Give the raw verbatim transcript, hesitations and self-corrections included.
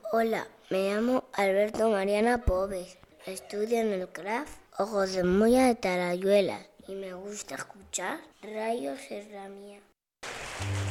Hola, me llamo Alberto Mariana Pobes. Estudio en el C R A F Ojos de Moya de Tarayuela y me gusta escuchar Radio Serranía.